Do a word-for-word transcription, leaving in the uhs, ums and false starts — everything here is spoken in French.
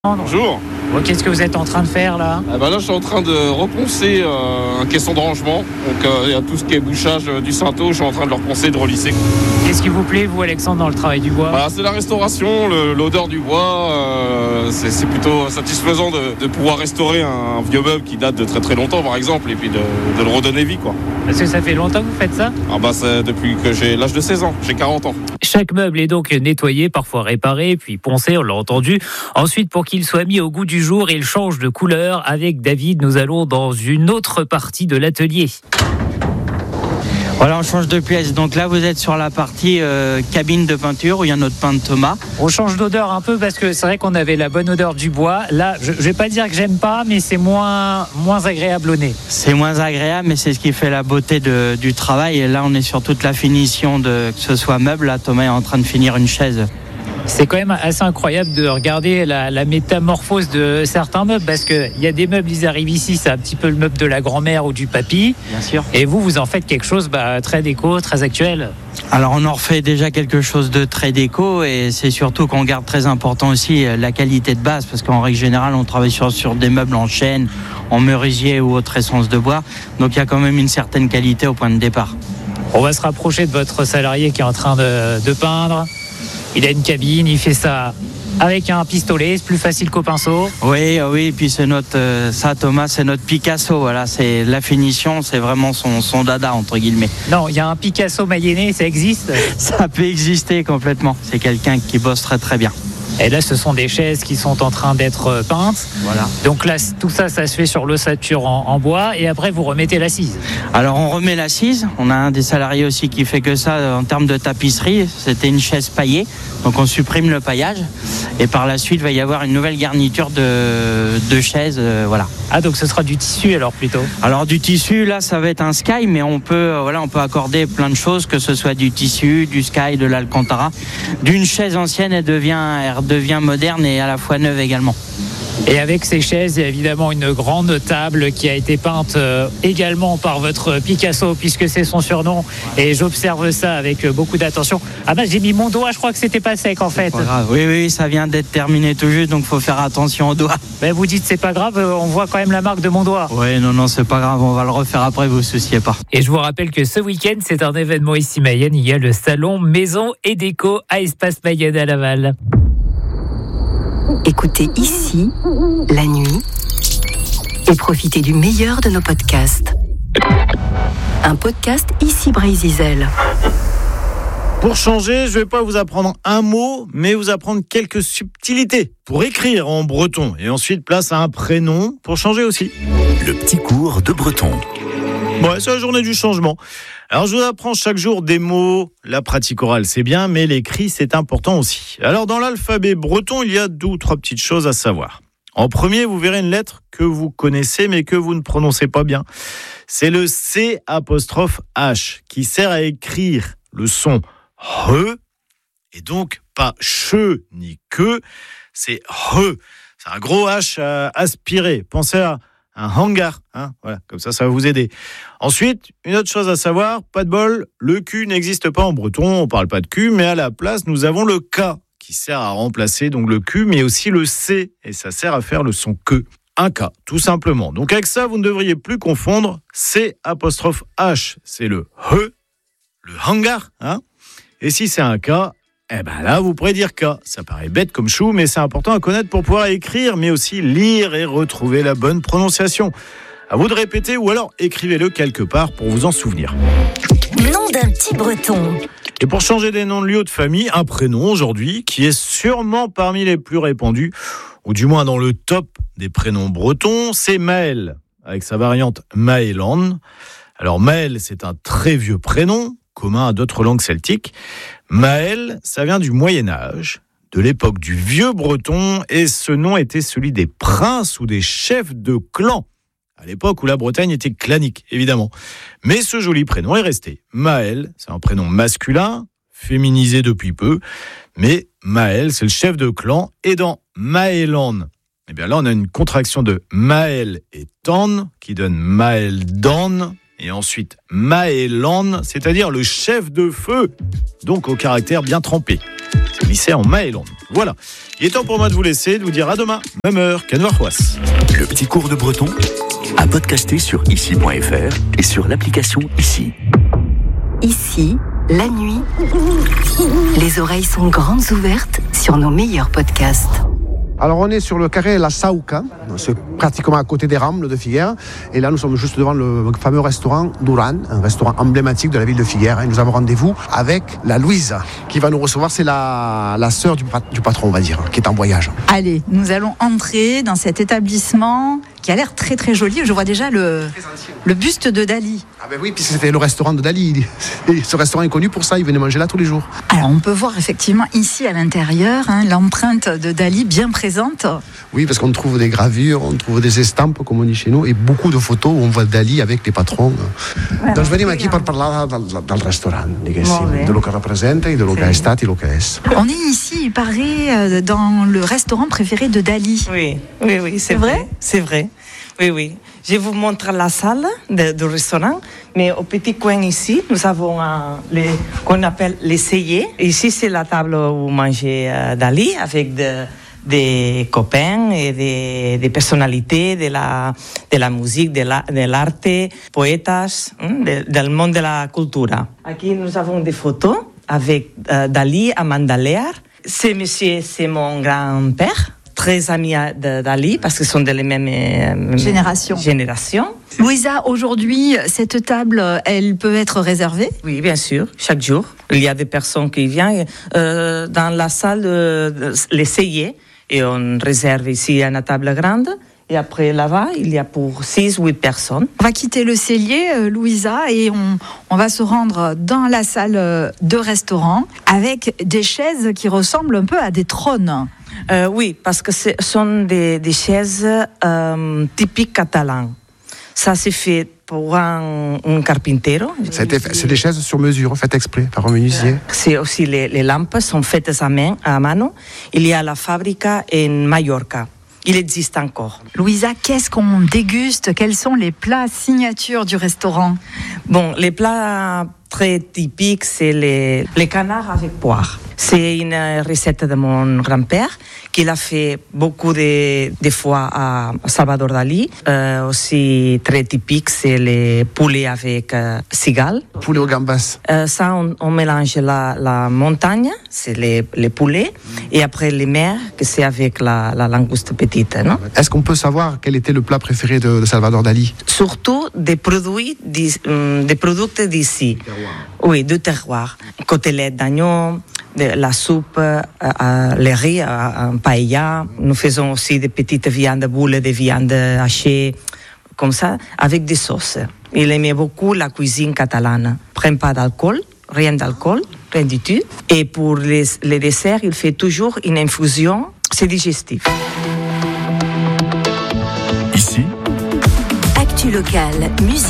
Bonjour. Bon, qu'est-ce que vous êtes en train de faire là ? Ah bah là, je suis en train de reponcer euh, un caisson de rangement. Donc euh, il y a tout ce qui est bouchage euh, du Sainteau, je suis en train de le reponcer, de relisser. Qu'est-ce qui vous plaît, vous, Alexandre, dans le travail du bois ? Bah, c'est la restauration, le, l'odeur du bois. Euh, c'est, c'est plutôt satisfaisant de, de pouvoir restaurer un, un vieux meuble qui date de très très longtemps, par exemple, et puis de, de le redonner vie, quoi. Parce que ça fait longtemps que vous faites ça ? Ah bah c'est depuis que j'ai l'âge de seize ans, j'ai quarante ans. Chaque meuble est donc nettoyé, parfois réparé, puis poncé, on l'a entendu. Ensuite, pour qu'il soit mis au goût du jour, il change de couleur. Avec David, nous allons dans une autre partie de l'atelier. Voilà, on change de pièce. Donc là, vous êtes sur la partie euh, cabine de peinture où il y a notre peintre Thomas. On change d'odeur un peu parce que c'est vrai qu'on avait la bonne odeur du bois. Là, je ne vais pas dire que j'aime pas, mais c'est moins, moins agréable au nez. C'est moins agréable, mais c'est ce qui fait la beauté de, du travail. Et là, on est sur toute la finition de que ce soit meuble. Là, Thomas est en train de finir une chaise. C'est quand même assez incroyable de regarder la, la métamorphose de certains meubles, parce qu'il y a des meubles, ils arrivent ici, c'est un petit peu le meuble de la grand-mère ou du papy. Bien sûr. Et vous, vous en faites quelque chose bah, très déco, très actuel. Alors, on en refait déjà quelque chose de très déco, et c'est surtout qu'on garde très important aussi la qualité de base, parce qu'en règle générale, on travaille sur, sur des meubles en chêne, en merisier ou autre essence de bois. Donc, il y a quand même une certaine qualité au point de départ. On va se rapprocher de votre salarié qui est en train de, de peindre. Il a une cabine, il fait ça avec un pistolet, c'est plus facile qu'au pinceau. Oui, oui, et puis c'est notre, euh, ça Thomas, c'est notre Picasso, voilà, c'est la finition, c'est vraiment son, son dada, entre guillemets. Non, il y a un Picasso mayennais, ça existe ? Ça peut exister complètement, c'est quelqu'un qui bosse très très bien. Et là, ce sont des chaises qui sont en train d'être peintes. Voilà. Donc là, tout ça, ça se fait sur l'ossature en, en bois. Et après, vous remettez l'assise. Alors, on remet l'assise. On a un des salariés aussi qui fait que ça en termes de tapisserie. C'était une chaise paillée. Donc, on supprime le paillage. Et par la suite, il va y avoir une nouvelle garniture de, de chaises. Euh, voilà. Ah, donc ce sera du tissu alors plutôt ? Alors, du tissu, là, ça va être un sky. Mais on peut, euh, voilà, on peut accorder plein de choses, que ce soit du tissu, du sky, de l'alcantara. D'une chaise ancienne, elle devient... Elle devient moderne et à la fois neuve également. Et avec ces chaises, il y a évidemment une grande table qui a été peinte euh, également par votre Picasso, puisque c'est son surnom. Et j'observe ça avec beaucoup d'attention. Ah bah j'ai mis mon doigt, je crois que c'était pas sec en fait. Oui, oui, ça vient d'être terminé tout juste, donc il faut faire attention au doigt. Ben vous dites c'est pas grave, on voit quand même la marque de mon doigt. Oui, non, non, c'est pas grave, on va le refaire après, vous souciez pas. Et je vous rappelle que ce week-end, c'est un événement ici Mayenne. Il y a le salon Maison et Déco à Espace Mayenne à Laval. Écoutez ici, la nuit, et profitez du meilleur de nos podcasts. Un podcast ici Brésil. Pour changer, je ne vais pas vous apprendre un mot, mais vous apprendre quelques subtilités pour écrire en breton. Et ensuite, place à un prénom pour changer aussi. Le petit cours de breton. Ouais, c'est la journée du changement. Alors, je vous apprends chaque jour des mots. La pratique orale, c'est bien, mais l'écrit, c'est important aussi. Alors, dans l'alphabet breton, il y a deux ou trois petites choses à savoir. En premier, vous verrez une lettre que vous connaissez, mais que vous ne prononcez pas bien. C'est le C apostrophe H, qui sert à écrire le son RE, et donc pas CHE ni QUE, c'est RE. C'est un gros H à aspirer. Pensez à un hangar, hein, voilà, comme ça, ça va vous aider. Ensuite, une autre chose à savoir, pas de bol, le Q n'existe pas en breton, on parle pas de Q, mais à la place, nous avons le K, qui sert à remplacer donc le Q, mais aussi le C, et ça sert à faire le son que. Un K, tout simplement. Donc avec ça, vous ne devriez plus confondre C apostrophe H, c'est le HE, le hangar, hein. Et si c'est un K, eh ben là, vous pourrez dire K. Ça paraît bête comme chou, mais c'est important à connaître pour pouvoir écrire, mais aussi lire et retrouver la bonne prononciation. À vous de répéter ou alors écrivez-le quelque part pour vous en souvenir. Nom d'un petit breton. Et pour changer des noms de lieux ou de famille, un prénom aujourd'hui qui est sûrement parmi les plus répandus, ou du moins dans le top des prénoms bretons, c'est Maël, avec sa variante Maëlan. Alors Maël, c'est un très vieux prénom, commun à d'autres langues celtiques. Maël, ça vient du Moyen-Âge, de l'époque du vieux breton, et ce nom était celui des princes ou des chefs de clan, à l'époque où la Bretagne était clanique, évidemment. Mais ce joli prénom est resté. Maël, c'est un prénom masculin, féminisé depuis peu, mais Maël, c'est le chef de clan, et dans Maëlan, eh bien là, on a une contraction de Maël et Tan, qui donne Maëldan, et ensuite Maëlan, c'est-à-dire le chef de feu, donc au caractère bien trempé. C'est bien. lycée en Maëlon. Voilà. Il est temps pour moi de vous laisser, de vous dire à demain, même heure, Canvarroisse. Le petit cours de breton à podcaster sur ici point f r et sur l'application Ici. Ici, la nuit, les oreilles sont grandes ouvertes sur nos meilleurs podcasts. Alors on est sur le carré La Saouca, c'est pratiquement à côté des Rambles de Figueres. Et là nous sommes juste devant le fameux restaurant Duran, un restaurant emblématique de la ville de Figueres. Et nous avons rendez-vous avec la Louisa qui va nous recevoir. C'est la, la sœur du, du patron, on va dire, qui est en voyage. Allez, nous allons entrer dans cet établissement qui a l'air très très joli. Je vois déjà le, le buste de Dali. Ah ben oui, puisque c'était le restaurant de Dali. Ce restaurant est connu pour ça, il venait manger là tous les jours. Alors on peut voir effectivement ici à l'intérieur hein, l'empreinte de Dali bien présente. Oui, parce qu'on trouve des gravures, on trouve des estampes comme on dit chez nous et beaucoup de photos où on voit Dali avec les patrons. Voilà, Donc venim aquí per parlar del, del restaurant, diguéssim, de lo que representa i de lo que ha estat i lo que és. On est ici, il paraît, dans le restaurant préféré de Dali. Oui, oui, oui, c'est vrai, vrai. C'est vrai. Oui, oui. Je vous montre la salle de, du restaurant, mais au petit coin ici, nous avons un, les, qu'on appelle les celliers. Ici, c'est la table où mangeait euh, Dali avec de, des copains et des, des personnalités de la, de la musique, de, la, de l'arte, poètes, de, del monde de la culture. Ici, nous avons des photos avec euh, Dali à Mandalear. Ce monsieur, c'est mon grand-père. Très amis de Dali parce qu'ils sont de la même euh, génération. génération. Louisa, aujourd'hui, cette table, elle peut être réservée ? Oui, bien sûr, chaque jour. Il y a des personnes qui viennent euh, dans la salle, de, de, les celliers, et on réserve ici une table grande. Et après, là-bas, il y a pour six ou huit personnes. On va quitter le cellier, euh, Louisa, et on, on va se rendre dans la salle de restaurant avec des chaises qui ressemblent un peu à des trônes. Euh, oui, parce que ce sont des, des chaises euh, typiques catalanes. Ça, c'est fait pour un, un carpintero. C'est, c'est des chaises sur mesure, faites exprès par un menuisier. C'est aussi les, les lampes sont faites à main, à mano. Il y a la fabrique en Mallorca. Il existe encore. Louisa, qu'est-ce qu'on déguste ? Quels sont les plats signatures du restaurant ? Bon, les plats très typiques, c'est les, les canards avec poire. C'est une recette de mon grand-père qu'il a fait beaucoup de, de fois à Salvador Dali. Euh, aussi très typique, c'est les poulets avec euh, cigale. Poulet aux gambas. Euh, ça, on, on mélange la, la montagne, c'est les, les poulets, et après les mers, que c'est avec la, la langouste petite. Non? Est-ce qu'on peut savoir quel était le plat préféré de, de Salvador Dali ? Surtout des produits, des, des produits d'ici. Oui, de terroir. Côtelettes d'agneau, de la soupe, euh, euh, les riz, euh, paella. Nous faisons aussi des petites viandes, boules de viande hachée, comme ça, avec des sauces. Il aimait beaucoup la cuisine catalane. Prend pas d'alcool, rien d'alcool, rien du tout. Et pour les, les desserts, il fait toujours une infusion, c'est digestif. Ici, Actu locale, musique.